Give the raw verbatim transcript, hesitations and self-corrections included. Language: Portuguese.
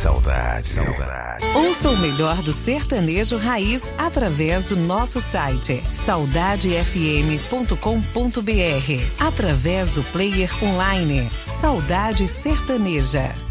Saudade. Saudade. Ouça o melhor do sertanejo raiz através do nosso site saudade f m ponto com ponto b r, através do player online Saudade Sertaneja.